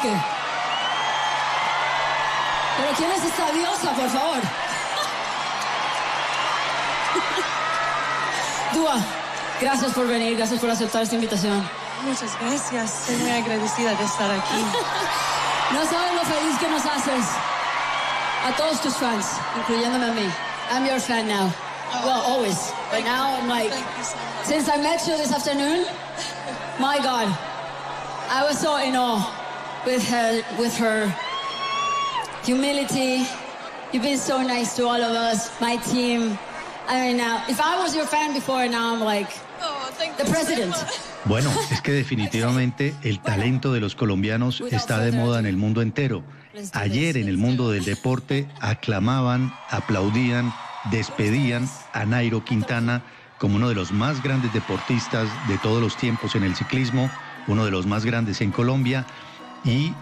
que... ¿Pero quién es esta diosa, por favor? Dua, gracias por venir, gracias por aceptar esta invitación. Muchas gracias, estoy muy agradecida de estar aquí. No sabes lo feliz que nos haces. A todos tus fans, incluyéndome a mí. I'm your fan now. Well, always. But now I'm like... Since I met you this afternoon, my God, I was so in awe with her humility. You've been so nice to all of us, my team. I mean, now, if I was your fan before, now I'm like the president. Bueno, es que definitivamente el talento de los colombianos está de moda en el mundo entero. Ayer en el mundo del deporte aclamaban, aplaudían, despedían a Nairo Quintana como uno de los más grandes deportistas de todos los tiempos en el ciclismo, uno de los más grandes en Colombia, y